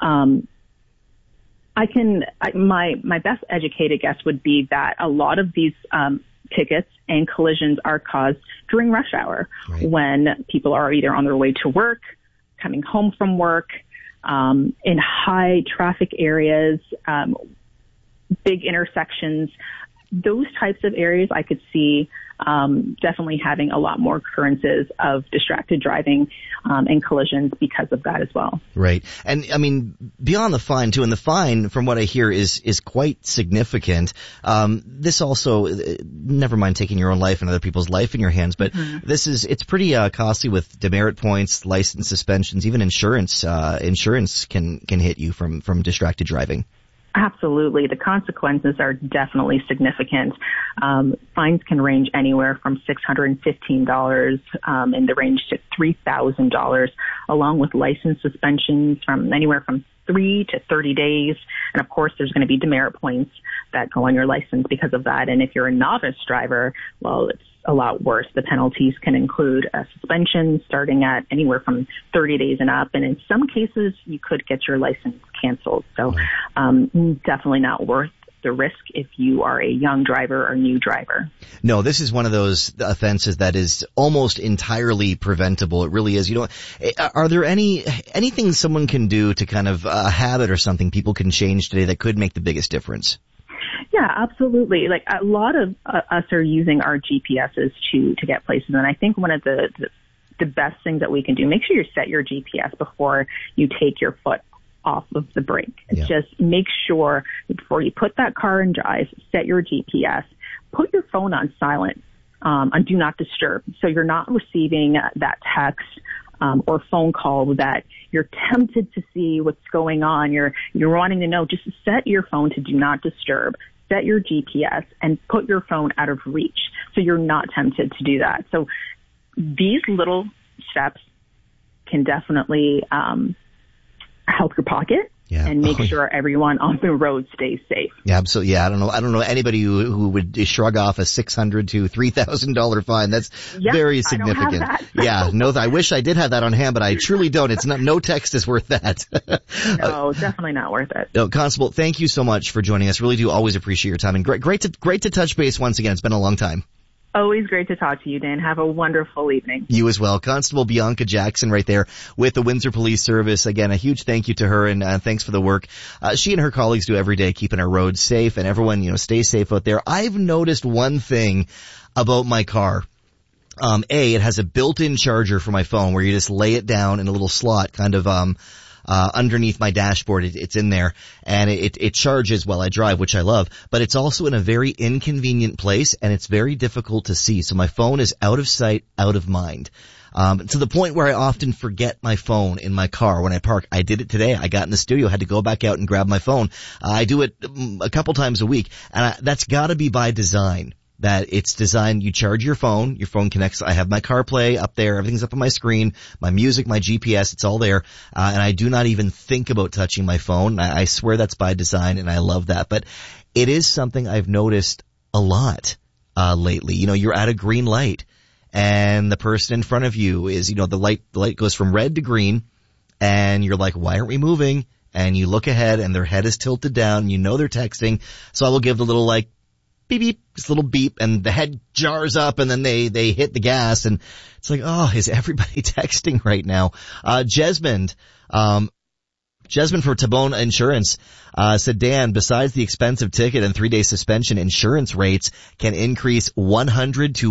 my best educated guess would be that a lot of these tickets and collisions are caused during rush hour, right, when people are either on their way to work, coming home from work, in high traffic areas, big intersections. Those types of areas I could see definitely having a lot more occurrences of distracted driving and collisions because of that as well. Right. And I mean, beyond the fine too, and the fine from what I hear is quite significant. This also, never mind taking your own life and other people's life in your hands, but it's pretty costly with demerit points, license suspensions, even insurance. Insurance can hit you from distracted driving. Absolutely. The consequences are definitely significant. Fines can range anywhere from $615 in the range to $3,000, along with license suspensions from anywhere from 3 to 30 days. And of course, there's going to be demerit points that go on your license because of that. And if you're a novice driver, well, it's a lot worse. The penalties can include a suspension starting at anywhere from 30 days and up. And in some cases, you could get your license canceled. So definitely not worth the risk if you are a young driver or new driver. No, this is one of those offenses that is almost entirely preventable. It really is. Are there anything someone can do to kind of a habit or something people can change today that could make the biggest difference? Yeah, absolutely. Like a lot of us are using our GPSs to get places. And I think one of the best things that we can do, make sure you set your GPS before you take your foot off of the brake. Yeah. Just make sure before you put that car in drive, set your GPS, put your phone on silent, on do not disturb. So you're not receiving that text or phone call that you're tempted to see what's going on. You're wanting to know. Just set your phone to do not disturb. Set your GPS and put your phone out of reach so you're not tempted to do that. So these little steps can definitely help your pocket and make sure everyone on the road stays safe. Yeah, absolutely. Yeah, I don't know anybody who would shrug off a $600 to $3,000 fine. That's very significant. I don't have that. I wish I did have that on hand, but I truly don't. It's no text is worth that. No, definitely not worth it. No, Constable, thank you so much for joining us. Really do always appreciate your time, and great to touch base once again. It's been a long time. Always great to talk to you, Dan. Have a wonderful evening. You as well. Constable Bianca Jackson right there with the Windsor Police Service. Again, a huge thank you to her, and thanks for the work she and her colleagues do every day, keeping our roads safe, and everyone, stay safe out there. I've noticed one thing about my car. it has a built-in charger for my phone where you just lay it down in a little slot, kind of, underneath my dashboard. It's in there, and it charges while I drive, which I love, but it's also in a very inconvenient place, and it's very difficult to see. So my phone is out of sight, out of mind. To the point where I often forget my phone in my car when I park. I did it today. I got in the studio, had to go back out and grab my phone. I do it a couple times a week, and that's gotta be by design. That it's designed, you charge your phone connects, I have my CarPlay up there, everything's up on my screen, my music, my GPS, it's all there, and I do not even think about touching my phone. I swear that's by design, and I love that. But it is something I've noticed a lot, lately. You know, you're at a green light, and the person in front of you is, you know, the light goes from red to green, and you're like, why aren't we moving? And you look ahead, and their head is tilted down, and you know they're texting, so I will give the little beep beep, this little beep, and the head jars up, and then they hit the gas, and it's like, oh, is everybody texting right now? Jesmond for Tabone Insurance, said, Dan, besides the expensive ticket and 3-day suspension, insurance rates can increase 100 to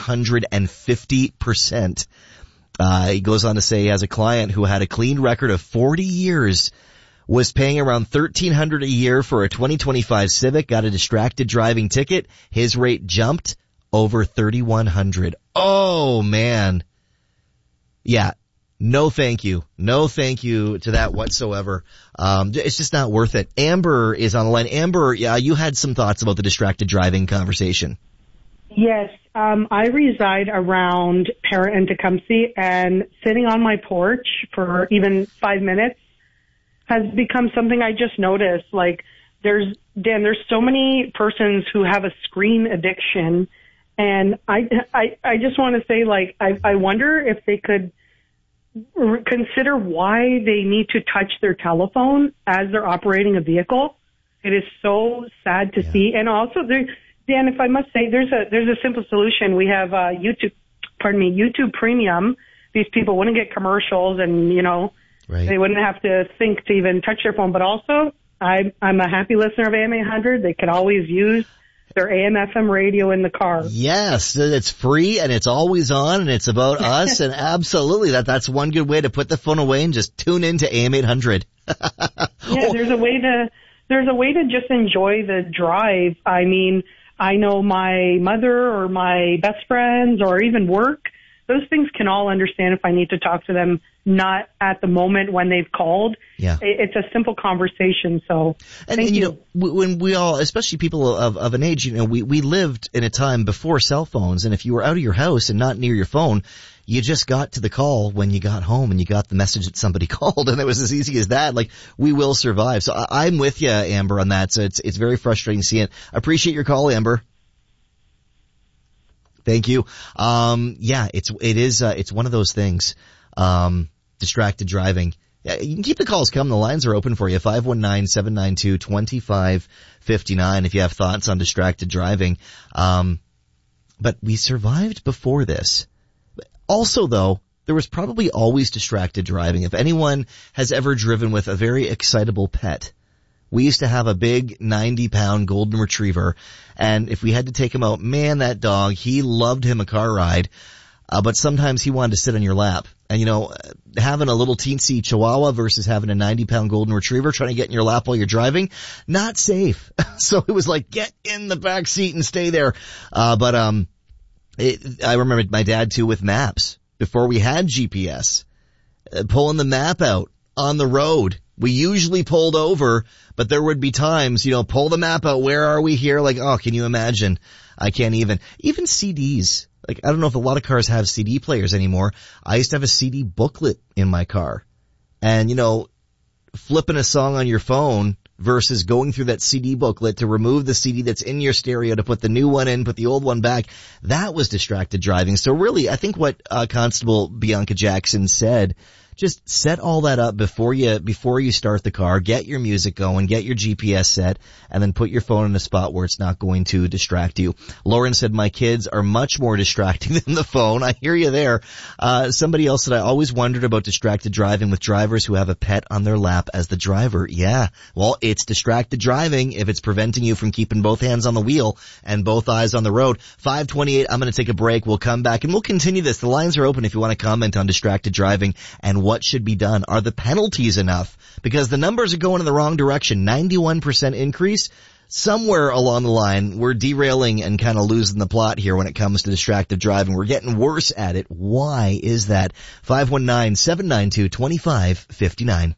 150%. He goes on to say he has a client who had a clean record of 40 years, was paying around $1,300 a year for a 2025 Civic, got a distracted driving ticket. His rate jumped over $3,100. Oh, man. Yeah. No thank you. No thank you to that whatsoever. It's just not worth it. Amber is on the line. Amber, yeah, you had some thoughts about the distracted driving conversation. Yes. I reside around Parrot and Tecumseh, and sitting on my porch for even 5 minutes has become something I just noticed. Like, there's so many persons who have a screen addiction, and I just want to say, like, I wonder if they could consider why they need to touch their telephone as they're operating a vehicle. It is so sad to see. And also, Dan, if I must say, there's a simple solution. We have YouTube Premium. These people wouldn't get commercials, and, you know, right. They wouldn't have to think to even touch their phone. But also, I'm a happy listener of AM 800. They could always use their AM/FM radio in the car. Yes, it's free and it's always on, and it's about us. And absolutely, that's one good way to put the phone away and just tune into AM 800. Yeah, there's a way to just enjoy the drive. I mean, I know my mother or my best friends or even work, those things can all understand if I need to talk to them, not at the moment when they've called. Yeah. It's a simple conversation, so thank you. Know, when we all, especially people of an age, you know, we lived in a time before cell phones, and if you were out of your house and not near your phone, you just got to the call when you got home and you got the message that somebody called, and it was as easy as that. Like, we will survive. So I'm with you, Amber, on that. So it's very frustrating seeing it. I appreciate your call, Amber. Thank you. Yeah, it's one of those things. Distracted driving. You can keep the calls coming. The lines are open for you. 519-792-2559 if you have thoughts on distracted driving. But we survived before this. Also, though, there was probably always distracted driving. If anyone has ever driven with a very excitable pet, we used to have a big 90-pound golden retriever, and if we had to take him out, man, that dog, he loved him a car ride, but sometimes he wanted to sit on your lap. And, you know, having a little teensy chihuahua versus having a 90-pound golden retriever trying to get in your lap while you're driving, not safe. So it was like, get in the back seat and stay there. I remember my dad, too, with maps. Before we had GPS, pulling the map out on the road. We usually pulled over, but there would be times, you know, pull the map out. Where are we here? Like, oh, can you imagine? I can't even CDs. Like, I don't know if a lot of cars have CD players anymore. I used to have a CD booklet in my car. And, you know, flipping a song on your phone versus going through that CD booklet to remove the CD that's in your stereo to put the new one in, put the old one back, that was distracted driving. So really, I think what Constable Bianca Jackson said just set all that up before you start the car, get your music going, get your GPS set, and then put your phone in a spot where it's not going to distract you. Lauren said, my kids are much more distracting than the phone. I hear you there. Somebody else said, I always wondered about distracted driving with drivers who have a pet on their lap as the driver. Yeah, well, it's distracted driving if it's preventing you from keeping both hands on the wheel and both eyes on the road. 5:28, I'm going to take a break. We'll come back and we'll continue this. The lines are open if you want to comment on distracted driving and what should be done. Are the penalties enough? Because the numbers are going in the wrong direction. 91% increase. Somewhere along the line, we're derailing and kind of losing the plot here when it comes to distracted driving. We're getting worse at it. Why is that? 519-792-2559.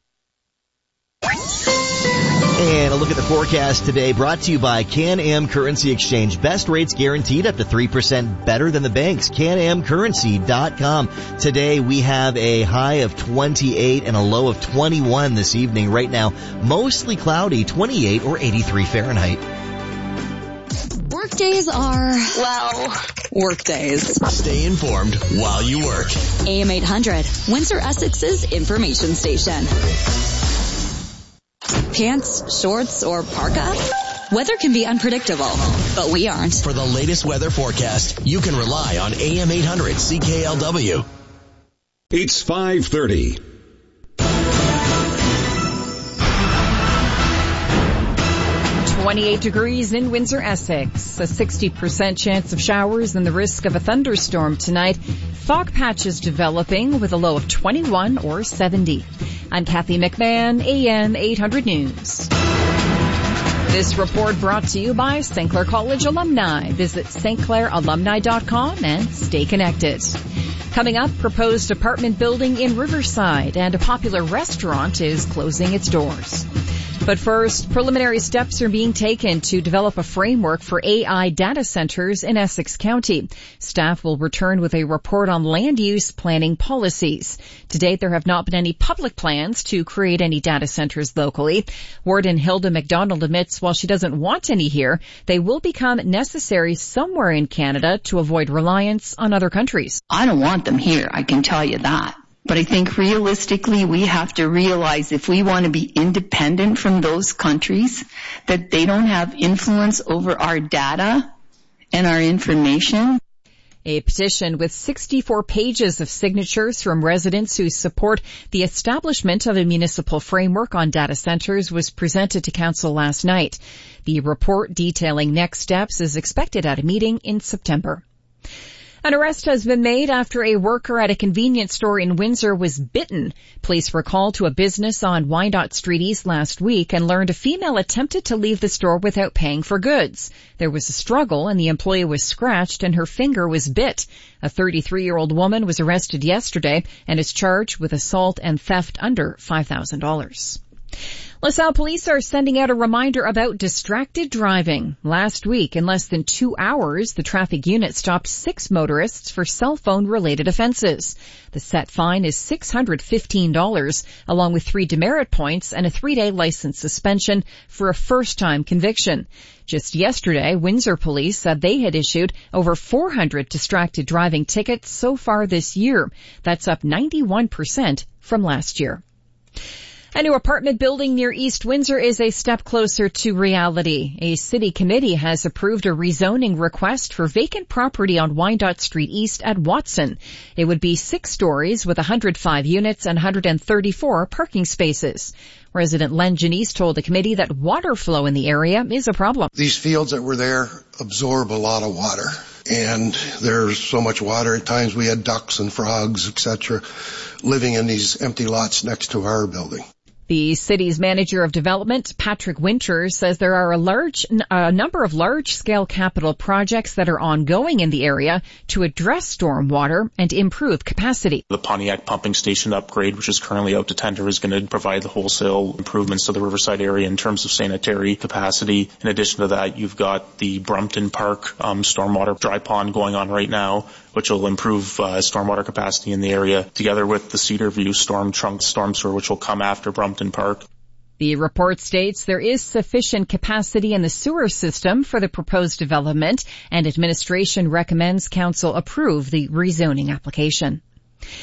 And a look at the forecast today, brought to you by Can-Am Currency Exchange. Best rates guaranteed, up to 3% better than the banks. CanAmCurrency.com. Today we have a high of 28 and a low of 21 this evening. Right now, mostly cloudy, 28 or 83 Fahrenheit. Workdays are, well, workdays. Stay informed while you work. AM 800, Windsor Essex's information station. Pants, shorts, or parka? Weather can be unpredictable, but we aren't. For the latest weather forecast, you can rely on AM 800 CKLW. It's 5:30. .28 degrees in Windsor, Essex. A 60% chance of showers and the risk of a thunderstorm tonight. Fog patches developing with a low of 21 or 70. I'm Kathy McMahon, AM 800 News. This report brought to you by St. Clair College alumni. Visit stclairalumni.com and stay connected. Coming up, proposed apartment building in Riverside, and a popular restaurant is closing its doors. But first, preliminary steps are being taken to develop a framework for AI data centers in Essex County. Staff will return with a report on land use planning policies. To date, there have not been any public plans to create any data centers locally. Warden Hilda McDonald admits while she doesn't want any here, they will become necessary somewhere in Canada to avoid reliance on other countries. I don't want them here, I can tell you that. But I think realistically we have to realize if we want to be independent from those countries, that they don't have influence over our data and our information. A petition with 64 pages of signatures from residents who support the establishment of a municipal framework on data centers was presented to Council last night. The report detailing next steps is expected at a meeting in September. An arrest has been made after a worker at a convenience store in Windsor was bitten. Police were called to a business on Wyandotte Street East last week and learned a female attempted to leave the store without paying for goods. There was a struggle and the employee was scratched and her finger was bit. A 33-year-old woman was arrested yesterday and is charged with assault and theft under $5,000. LaSalle police are sending out a reminder about distracted driving. Last week, in less than 2 hours, the traffic unit stopped 6 motorists for cell phone-related offenses. The set fine is $615, along with 3 demerit points and a 3-day license suspension for a first-time conviction. Just yesterday, Windsor police said they had issued over 400 distracted driving tickets so far this year. That's up 91% from last year. A new apartment building near East Windsor is a step closer to reality. A city committee has approved a rezoning request for vacant property on Wyandotte Street East at Watson. It would be 6 stories with 105 units and 134 parking spaces. Resident Len Janice told the committee that water flow in the area is a problem. These fields that were there absorb a lot of water, and there's so much water at times we had ducks and frogs, etc., living in these empty lots next to our building. The city's manager of development, Patrick Winters, says there are a number of large-scale capital projects that are ongoing in the area to address stormwater and improve capacity. The Pontiac pumping station upgrade, which is currently out to tender, is going to provide the wholesale improvements to the Riverside area in terms of sanitary capacity. In addition to that, you've got the Brumpton Park stormwater dry pond going on right now, which will improve stormwater capacity in the area, together with the Cedar View storm trunk storm sewer, which will come after Brumpton Park. The report states there is sufficient capacity in the sewer system for the proposed development, and administration recommends council approve the rezoning application.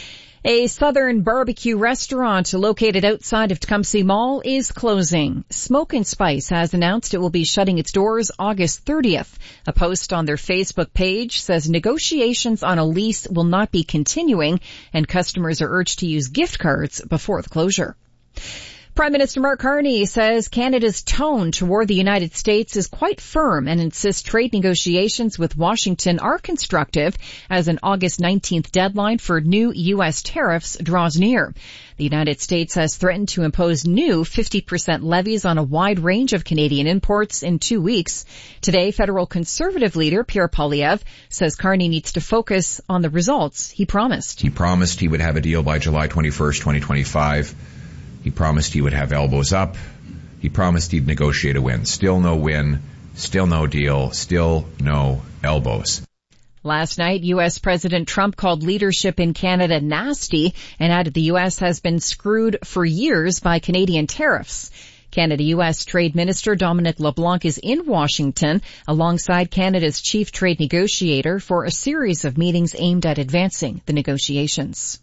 A southern barbecue restaurant located outside of Tecumseh Mall is closing. Smoke and Spice has announced it will be shutting its doors August 30th. A post on their Facebook page says negotiations on a lease will not be continuing, and customers are urged to use gift cards before the closure. Prime Minister Mark Carney says Canada's tone toward the United States is quite firm and insists trade negotiations with Washington are constructive as an August 19th deadline for new U.S. tariffs draws near. The United States has threatened to impose new 50% levies on a wide range of Canadian imports in 2 weeks. Today, federal Conservative leader Pierre Poilievre says Carney needs to focus on the results he promised. He promised he would have a deal by July 21st, 2025. He promised he would have elbows up. He promised he'd negotiate a win. Still no win. Still no deal. Still no elbows. Last night, U.S. President Trump called leadership in Canada nasty and added the U.S. has been screwed for years by Canadian tariffs. Canada-U.S. Trade Minister Dominic LeBlanc is in Washington alongside Canada's chief trade negotiator for a series of meetings aimed at advancing the negotiations.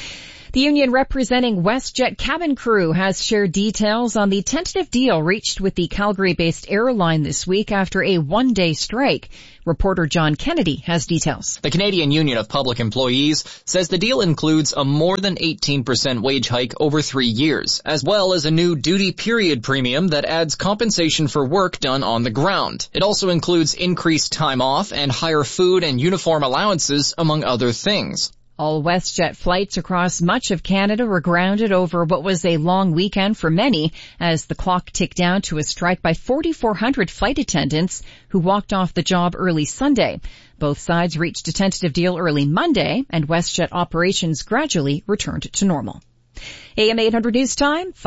The union representing WestJet cabin crew has shared details on the tentative deal reached with the Calgary-based airline this week after a one-day strike. Reporter John Kennedy has details. The Canadian Union of Public Employees says the deal includes a more than 18% wage hike over 3 years, as well as a new duty period premium that adds compensation for work done on the ground. It also includes increased time off and higher food and uniform allowances, among other things. All WestJet flights across much of Canada were grounded over what was a long weekend for many as the clock ticked down to a strike by 4,400 flight attendants who walked off the job early Sunday. Both sides reached a tentative deal early Monday, and WestJet operations gradually returned to normal. AM 800 News Time.